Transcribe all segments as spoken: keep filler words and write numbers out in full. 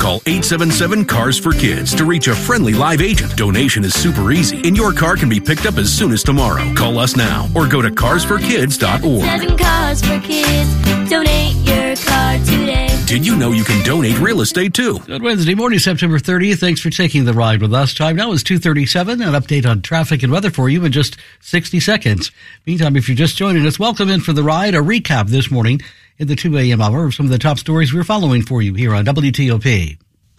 Call eight seven seven, C A R S for Kids to reach a friendly live agent. Donation is super easy, and your car can be picked up as soon as tomorrow. Call us now or go to cars for kids dot org. Seven Cars for Kids. Donate your car today. Did you know you can donate real estate too? Good Wednesday morning, September thirtieth. Thanks for taking the ride with us. Time now is two thirty-seven. An update on traffic and weather for you in just sixty seconds. Meantime, if you're just joining us, welcome in for the ride. A recap this morning in the two a.m. hour of some of the top stories we're following for you here on W T O P.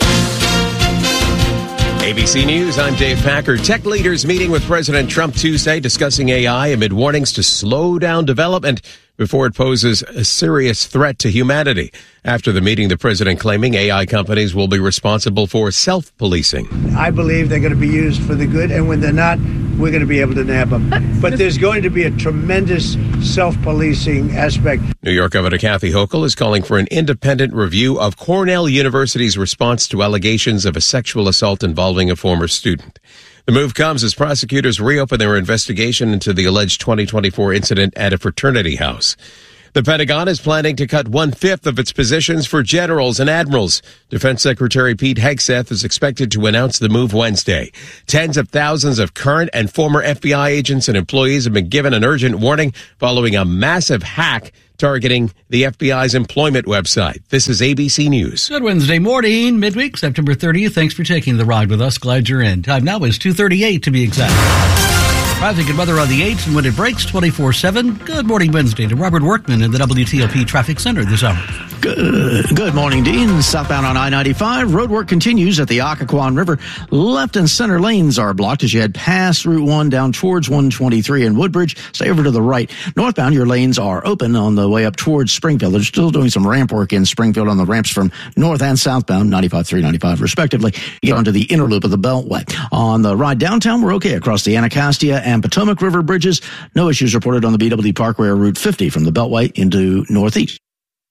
A B C News, I'm Dave Packer. Tech leaders meeting with President Trump Tuesday discussing A I amid warnings to slow down development before it poses a serious threat to humanity. After the meeting, the president claiming A I companies will be responsible for self-policing. I believe they're going to be used for the good, and when they're not, we're going to be able to nab them. But there's going to be a tremendous self-policing aspect. New York Governor Kathy Hochul is calling for an independent review of Cornell University's response to allegations of a sexual assault involving a former student. The move comes as prosecutors reopen their investigation into the alleged twenty twenty-four incident at a fraternity house. The Pentagon is planning to cut one-fifth of its positions for generals and admirals. Defense Secretary Pete Hegseth is expected to announce the move Wednesday. Tens of thousands of current and former F B I agents and employees have been given an urgent warning following a massive hack targeting the F B I's employment website. This is A B C News. Good Wednesday morning, midweek, September thirtieth. Thanks for taking the ride with us. Glad you're in. Time now is two thirty-eight to be exact. Traffic and weather on the eights, and when it breaks, twenty-four seven. Good morning, Wednesday, to Robert Workman in the W T O P Traffic Center this hour. Good, good morning, Dean. Southbound on I ninety-five. Road work continues at the Occoquan River. Left and center lanes are blocked as you head past Route one down towards one twenty-three in Woodbridge. Stay over to the right. Northbound, your lanes are open on the way up towards Springfield. They're still doing some ramp work in Springfield on the ramps from north and southbound, ninety-five, three ninety-five, respectively. You get onto the inner loop of the Beltway. On the ride downtown, we're okay across the Anacostia and Potomac River bridges. No issues reported on the B W Parkway or Route fifty from the Beltway into Northeast.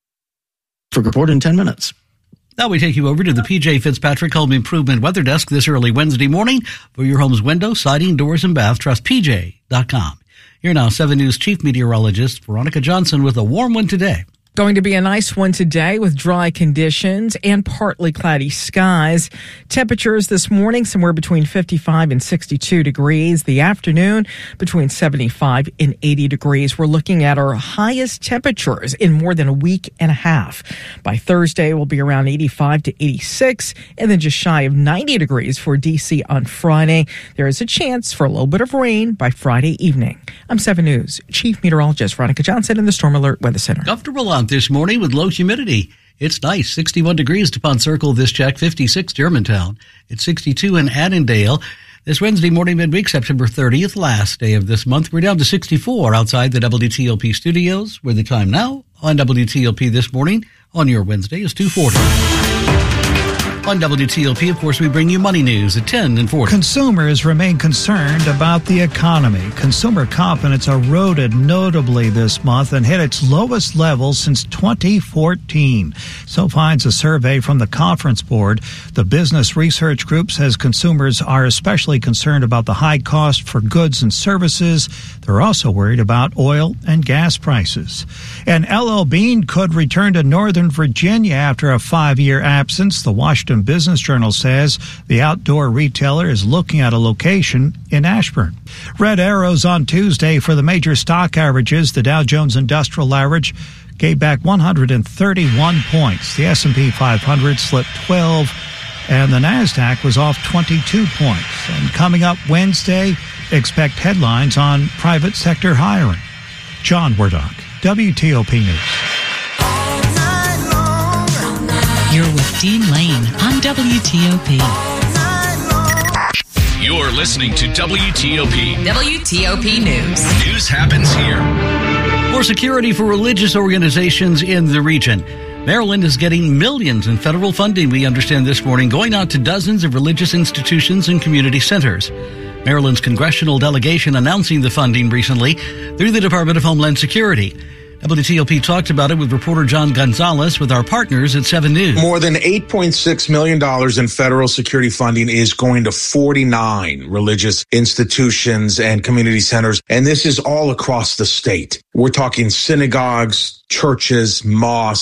For report in ten minutes. Now we take you over to the P J Fitzpatrick Home Improvement Weather Desk this early Wednesday morning. For your home's window, siding, doors, and bath, trust P J dot com. Here now, seven News Chief Meteorologist Veronica Johnson with a warm one today. Going to be a nice one today with dry conditions and partly cloudy skies. Temperatures this morning somewhere between fifty-five and sixty-two degrees. The afternoon between seventy-five and eighty degrees. We're looking at our highest temperatures in more than a week and a half. By Thursday, we'll be around eighty-five to eighty-six and then just shy of ninety degrees for D C on Friday. There is a chance for a little bit of rain by Friday evening. I'm seven News Chief Meteorologist Veronica Johnson in the Storm Alert Weather Center. Comfortable on this morning with low humidity. It's nice. sixty-one degrees to Pond Circle this check, fifty-six Germantown. It's sixty-two in Annandale. This Wednesday morning, midweek, September thirtieth, last day of this month. We're down to sixty-four outside the W T O P studios, where the time now on W T O P this morning on your Wednesday is two forty. On W T O P, of course, we bring you money news at ten and forty. Consumers remain concerned about the economy. Consumer confidence eroded notably this month and hit its lowest level since twenty fourteen. So finds a survey from the Conference Board. The Business Research Group says consumers are especially concerned about the high cost for goods and services. They're also worried about oil and gas prices. And L L Bean could return to Northern Virginia after a five-year absence. The Washington Business Journal says the outdoor retailer is looking at a location in Ashburn. Red arrows on Tuesday for the major stock averages. The Dow Jones Industrial Average gave back one hundred thirty-one points. The S and P five hundred slipped twelve, and the NASDAQ was off twenty-two points. And coming up Wednesday, expect headlines on private sector hiring. John Wardock, W T O P News. You're with Dean Lane on W T O P. You're listening to W T O P. W T O P News. News happens here. More security for religious organizations in the region. Maryland is getting millions in federal funding, we understand this morning, going out to dozens of religious institutions and community centers. Maryland's congressional delegation announcing the funding recently through the Department of Homeland Security. W T O P talked about it with reporter John Gonzalez with our partners at seven News. More than eight point six million dollars in federal security funding is going to forty-nine religious institutions and community centers, and this is all across the state. We're talking synagogues, churches, mosques,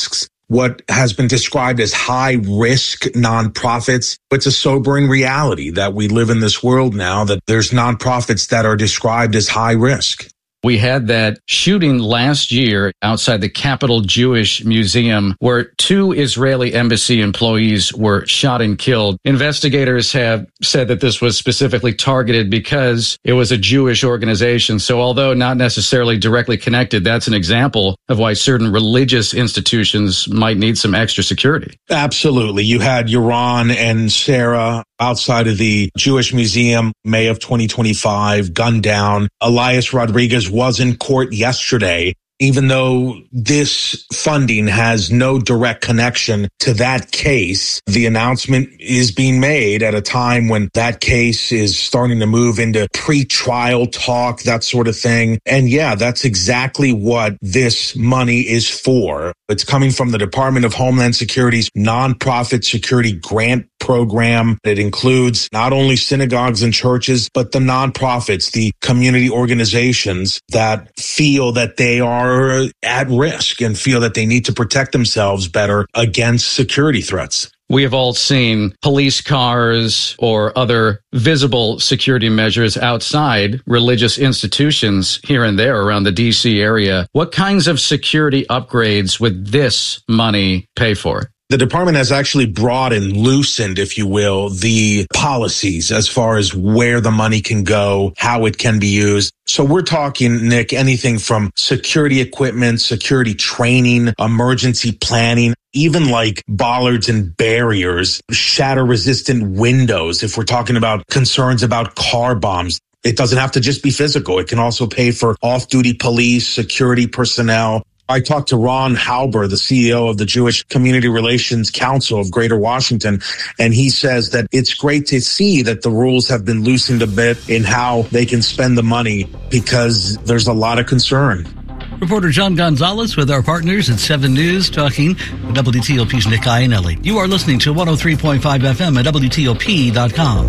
what has been described as high-risk nonprofits. It's a sobering reality that we live in this world now, that there's nonprofits that are described as high risk. We had that shooting last year outside the Capital Jewish Museum where two Israeli embassy employees were shot and killed. Investigators have said that this was specifically targeted because it was a Jewish organization. So although not necessarily directly connected, that's an example of why certain religious institutions might need some extra security. Absolutely. You had Yaron and Sarah outside of the Jewish Museum, May of twenty twenty-five, gunned down. Elias Rodriguez was in court yesterday. Even though this funding has no direct connection to that case, the announcement is being made at a time when that case is starting to move into pre-trial talk, that sort of thing. And yeah, that's exactly what this money is for. It's coming from the Department of Homeland Security's nonprofit security grant program. It includes not only synagogues and churches, but the nonprofits, the community organizations that feel that they are at risk and feel that they need to protect themselves better against security threats. We have all seen police cars or other visible security measures outside religious institutions here and there around the D C area. What kinds of security upgrades would this money pay for? The department has actually broadened, loosened, if you will, the policies as far as where the money can go, how it can be used. So we're talking, Nick, anything from security equipment, security training, emergency planning, even like bollards and barriers, shatter-resistant windows, if we're talking about concerns about car bombs. It doesn't have to just be physical. It can also pay for off-duty police, security personnel. I talked to Ron Halber, the C E O of the Jewish Community Relations Council of Greater Washington, and he says that it's great to see that the rules have been loosened a bit in how they can spend the money because there's a lot of concern. Reporter John Gonzalez with our partners at seven News talking with W T O P's Nick Iannelli. You are listening to one oh three point five F M at W T O P dot com.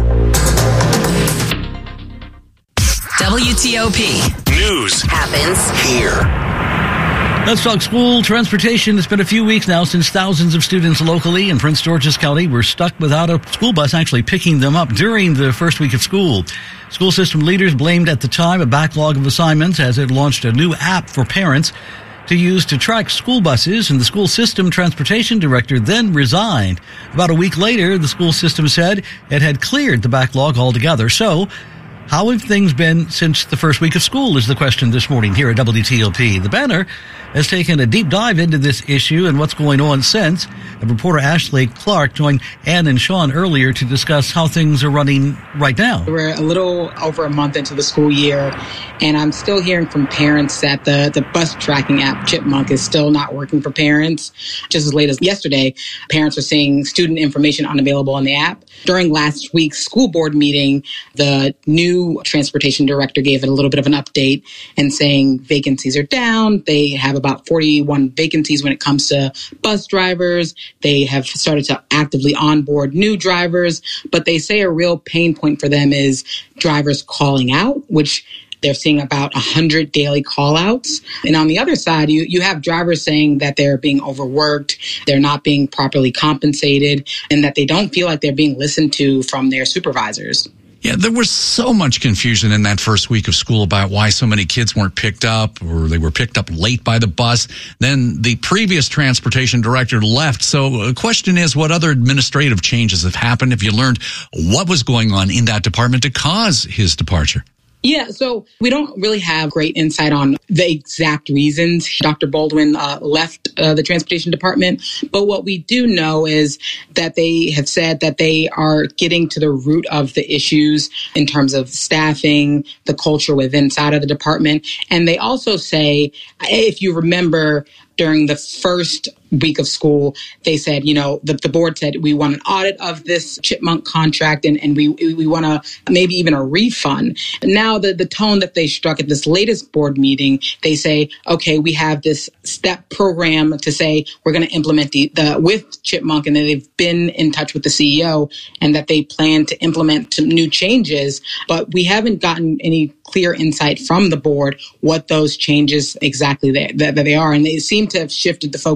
W T O P News happens here. Let's talk school transportation. It's been a few weeks now since thousands of students locally in Prince George's County were stuck without a school bus actually picking them up during the first week of school. School system leaders blamed at the time a backlog of assignments as it launched a new app for parents to use to track school buses, and the school system transportation director then resigned. About a week later, the school system said it had cleared the backlog altogether. So, how have things been since the first week of school is the question this morning here at W T O P. The Banner has taken a deep dive into this issue and what's going on since. And reporter Ashley Clark joined Ann and Sean earlier to discuss how things are running right now. We're a little over a month into the school year, and I'm still hearing from parents that the, the bus tracking app, Chipmunk, is still not working for parents. Just as late as yesterday, parents are seeing student information unavailable on the app. During last week's school board meeting, the new transportation director gave it a little bit of an update and saying vacancies are down. They have about forty-one vacancies when it comes to bus drivers. They have started to actively onboard new drivers, but they say a real pain point for them is drivers calling out, which they're seeing about one hundred daily call-outs. And on the other side, you, you have drivers saying that they're being overworked, they're not being properly compensated, and that they don't feel like they're being listened to from their supervisors. Yeah, there was so much confusion in that first week of school about why so many kids weren't picked up or they were picked up late by the bus. Then the previous transportation director left. So the question is, what other administrative changes have happened? Have you learned what was going on in that department to cause his departure? Yeah, so we don't really have great insight on the exact reasons Doctor Baldwin uh, left uh, the transportation department. But what we do know is that they have said that they are getting to the root of the issues in terms of staffing, the culture within inside of the department. And they also say, if you remember, during the first week of school, they said, you know, the, the board said, we want an audit of this Chipmunk contract and, and we we want to maybe even a refund. Now, the, the tone that they struck at this latest board meeting, they say, okay, we have this step program to say we're going to implement the, the with Chipmunk, and that they've been in touch with the C E O and that they plan to implement some new changes. But we haven't gotten any clear insight from the board what those changes exactly they, that, that they are. And they seem to have shifted the focus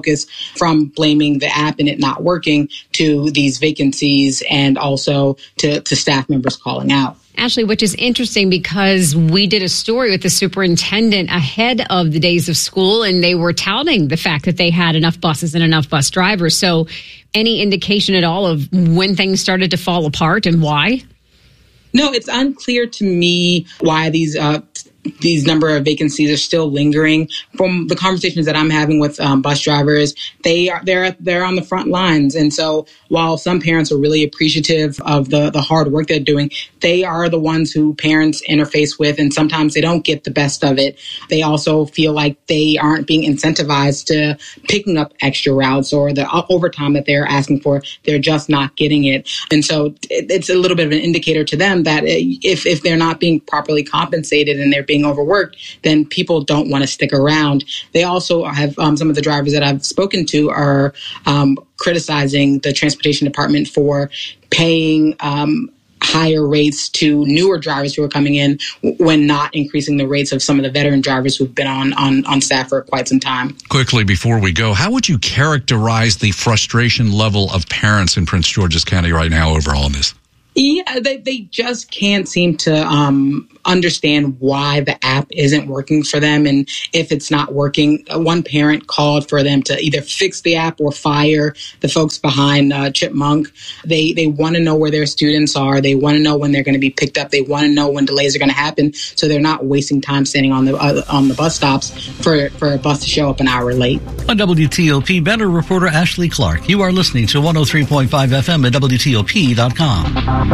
from blaming the app and it not working to these vacancies and also to, to staff members calling out. Ashley, which is interesting because we did a story with the superintendent ahead of the days of school, and they were touting the fact that they had enough buses and enough bus drivers. So any indication at all of when things started to fall apart and why? No, it's unclear to me why these uh, these number of vacancies are still lingering. From the conversations that I'm having with um, bus drivers, they are they're they're on the front lines, and so while some parents are really appreciative of the the hard work they're doing, they are the ones who parents interface with, and sometimes they don't get the best of it. They also feel like they aren't being incentivized to picking up extra routes or the overtime that they're asking for. They're just not getting it, and so it's a little bit of an indicator to them that if if they're not being properly compensated and they're being being overworked, then people don't want to stick around. They also have um, some of the drivers that I've spoken to are um, criticizing the transportation department for paying um, higher rates to newer drivers who are coming in when not increasing the rates of some of the veteran drivers who've been on, on, on staff for quite some time. Quickly before we go, how would you characterize the frustration level of parents in Prince George's County right now overall in this? Yeah, they, they just can't seem to um, understand why the app isn't working for them. And if it's not working, one parent called for them to either fix the app or fire the folks behind uh, Chipmunk. They they want to know where their students are. They want to know when they're going to be picked up. They want to know when delays are going to happen, so they're not wasting time standing on the uh, on the bus stops for, for a bus to show up an hour late. On W T O P, better reporter Ashley Clark. You are listening to one oh three point five F M at W T O P dot com.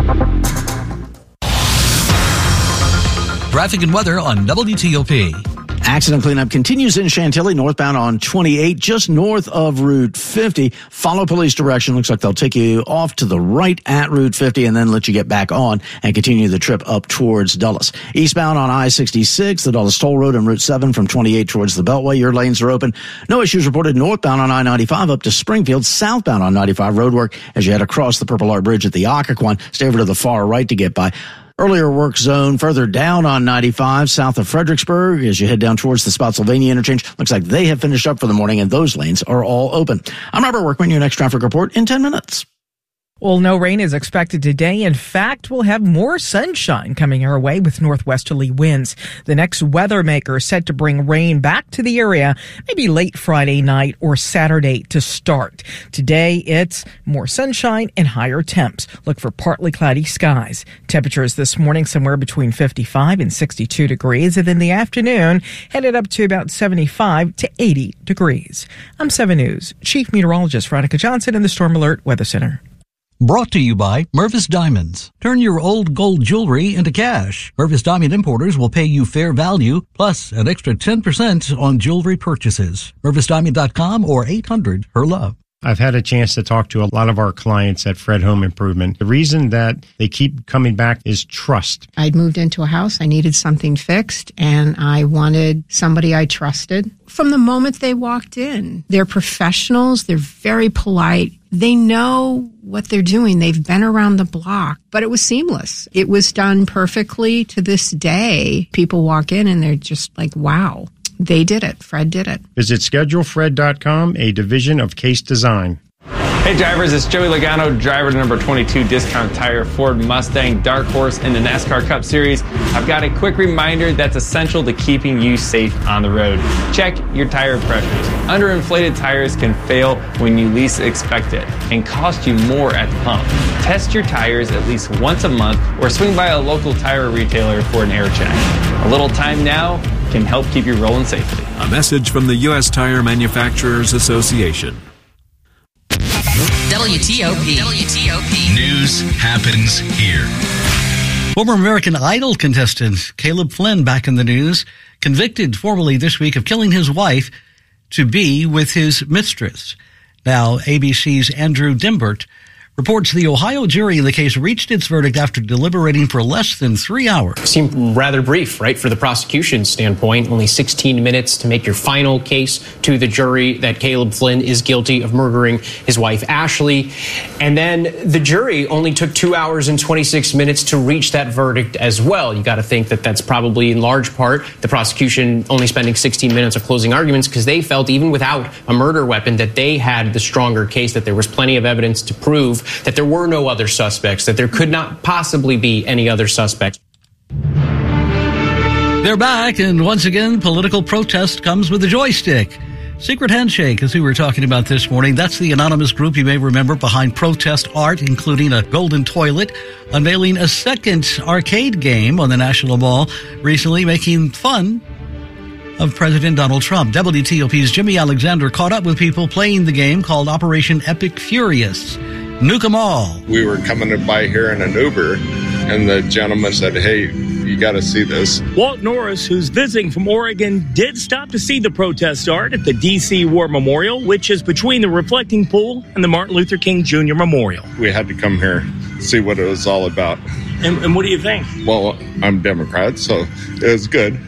Traffic and weather on W T O P. Accident cleanup continues in Chantilly, northbound on twenty-eight, just north of Route fifty. Follow police direction. Looks like they'll take you off to the right at Route fifty and then let you get back on and continue the trip up towards Dulles. Eastbound on I sixty-six, the Dulles Toll Road and Route seven from twenty-eight towards the Beltway. Your lanes are open. No issues reported northbound on I ninety-five up to Springfield. Southbound on ninety-five, roadwork as you head across the Purple Heart Bridge at the Occoquan. Stay over to the far right to get by. Earlier work zone further down on ninety-five south of Fredericksburg as you head down towards the Spotsylvania interchange. Looks like they have finished up for the morning and those lanes are all open. I'm Robert Workman, your next traffic report in ten minutes. Well, no rain is expected today. In fact, we'll have more sunshine coming our way with northwesterly winds. The next weather maker is set to bring rain back to the area, maybe late Friday night or Saturday to start. Today, it's more sunshine and higher temps. Look for partly cloudy skies. Temperatures this morning somewhere between fifty-five and sixty-two degrees, and in the afternoon, headed up to about seventy-five to eighty degrees. I'm seven News Chief Meteorologist Veronica Johnson in the Storm Alert Weather Center. Brought to you by Mervis Diamonds. Turn your old gold jewelry into cash. Mervis Diamond Importers will pay you fair value plus an extra ten percent on jewelry purchases. Mervis Diamond dot com or eight hundred her love. I've had a chance to talk to a lot of our clients at Fred Home Improvement. The reason that they keep coming back is trust. I'd moved into a house. I needed something fixed, and I wanted somebody I trusted. From the moment they walked in, they're professionals. They're very polite. They know what they're doing. They've been around the block, but it was seamless. It was done perfectly to this day. People walk in and they're just like, wow. They did it. Fred did it. Visit schedule fred dot com, a division of Case Design. Hey drivers, it's Joey Logano, driver to number twenty-two Discount Tire Ford Mustang Dark Horse in the NASCAR Cup Series. I've got a quick reminder that's essential to keeping you safe on the road. Check your tire pressures. Underinflated tires can fail when you least expect it and cost you more at the pump. Test your tires at least once a month or swing by a local tire retailer for an air check. A little time now can help keep you rolling safely. A message from the U S Tire Manufacturers Association. W T O P. W T O P. News happens here. Former American Idol contestant Caleb Flynn back in the news, convicted formally this week of killing his wife to be with his mistress. Now, A B C's Andrew Dimbert reports the Ohio jury in the case reached its verdict after deliberating for less than three hours. Seemed rather brief, right, for the prosecution standpoint. Only sixteen minutes to make your final case to the jury that Caleb Flynn is guilty of murdering his wife, Ashley. And then the jury only took two hours and twenty-six minutes to reach that verdict as well. You got to think that that's probably in large part the prosecution only spending sixteen minutes of closing arguments because they felt even without a murder weapon that they had the stronger case, that there was plenty of evidence to prove that there were no other suspects, that there could not possibly be any other suspects. They're back, and once again, political protest comes with a joystick. Secret Handshake is who we're talking about this morning. That's the anonymous group you may remember behind protest art, including a golden toilet, unveiling a second arcade game on the National Mall recently, making fun of President Donald Trump. W T O P's Jimmy Alexander caught up with people playing the game called Operation Epic Furious. Nuke 'em all. We were coming by here in an Uber, and the gentleman said, hey, you got to see this. Walt Norris, who's visiting from Oregon, did stop to see the protest art at the D C War Memorial, which is between the Reflecting Pool and the Martin Luther King Junior Memorial. We had to come here, see what it was all about. And, and what do you think? Well, I'm Democrat, so it was good.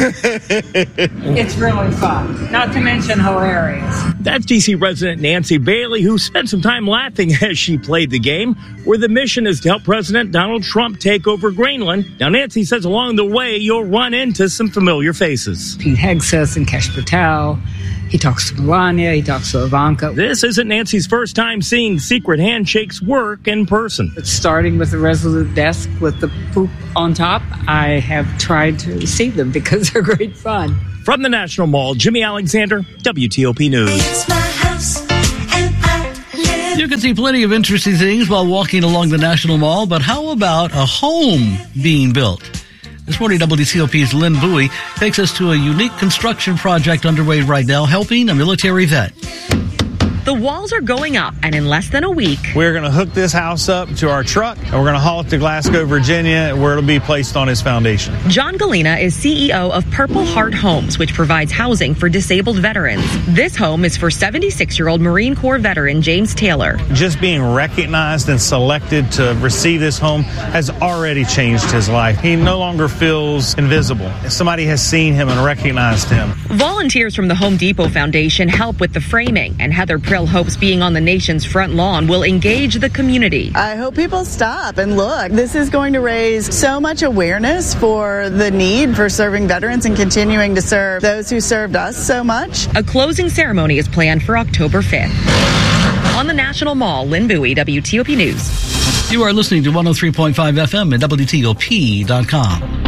It's really fun, not to mention hilarious. That's D C resident Nancy Bailey, who spent some time laughing as she played the game, where the mission is to help President Donald Trump take over Greenland. Now, Nancy says along the way, you'll run into some familiar faces. Pete Hegseth and Kesh Patel. He talks to Melania. He talks to Ivanka. This isn't Nancy's first time seeing Secret Handshakes work in person. It's starting with the resolute desk with the poop on top. I have tried to see them because they're great fun. From the National Mall, Jimmy Alexander, W T O P News. It's my house and I live. You can see plenty of interesting things while walking along the National Mall, but how about a home being built? This morning, W T O P's Lynn Bowie takes us to a unique construction project underway right now, helping a military vet. The walls are going up, and in less than a week, we're going to hook this house up to our truck, and we're going to haul it to Glasgow, Virginia, where it'll be placed on its foundation. John Galena is C E O of Purple Heart Homes, which provides housing for disabled veterans. This home is for seventy-six-year-old Marine Corps veteran James Taylor. Just being recognized and selected to receive this home has already changed his life. He no longer feels invisible. Somebody has seen him and recognized him. Volunteers from the Home Depot Foundation help with the framing, and Heather Prill hopes being on the nation's front lawn will engage the community. I hope people stop and look. This is going to raise so much awareness for the need for serving veterans and continuing to serve those who served us so much. A closing ceremony is planned for October fifth. On the National Mall, Lynn Bowie, W T O P News. You are listening to one oh three point five F M at W T O P dot com.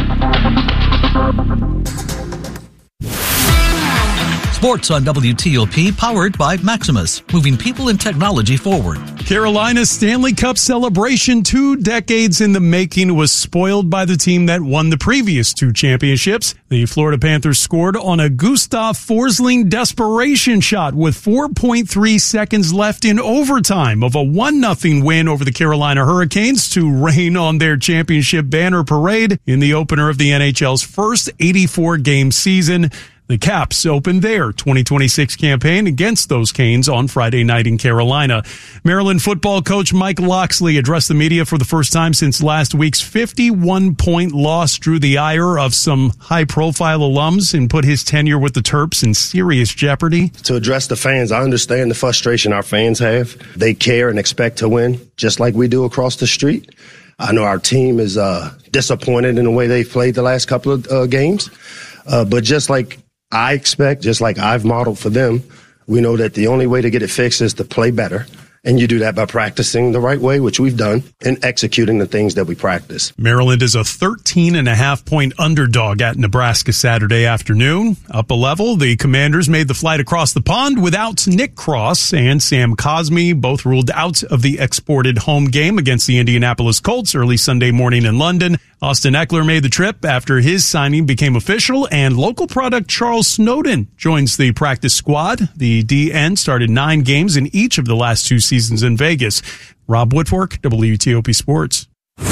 Sports on W T O P, powered by Maximus, moving people and technology forward. Carolina's Stanley Cup celebration, two decades in the making, was spoiled by the team that won the previous two championships. The Florida Panthers scored on a Gustav Forsling desperation shot with four point three seconds left in overtime of a one nothing win over the Carolina Hurricanes to rain on their championship banner parade in the opener of the N H L's first eighty-four game season. The Caps opened their twenty twenty-six campaign against those Canes on Friday night in Carolina. Maryland football coach Mike Locksley addressed the media for the first time since last week's fifty-one point loss drew the ire of some high-profile alums and put his tenure with the Terps in serious jeopardy. To address the fans, I understand the frustration our fans have. They care and expect to win, just like we do across the street. I know our team is uh, disappointed in the way they've played the last couple of uh, games, uh, but just like I expect, just like I've modeled for them, we know that the only way to get it fixed is to play better. And you do that by practicing the right way, which we've done, and executing the things that we practice. Maryland is a thirteen and a half point underdog at Nebraska Saturday afternoon. Up a level, the Commanders made the flight across the pond without Nick Cross and Sam Cosmi, both ruled out of the exported home game against the Indianapolis Colts early Sunday morning in London. Austin Eckler made the trip after his signing became official, and local product Charles Snowden joins the practice squad. The D N started nine games in each of the last two seasons in Vegas. Rob Woodfork, W T O P Sports.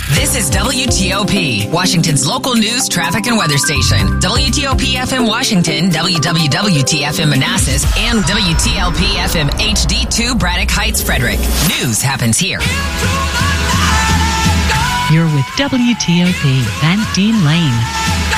This is W T O P, Washington's local news, traffic, and weather station. W T O P F M Washington, W W W T F M Manassas, and W T L P F M H D two Braddock Heights, Frederick. News happens here. You're with W T O P, Van Dean Lane.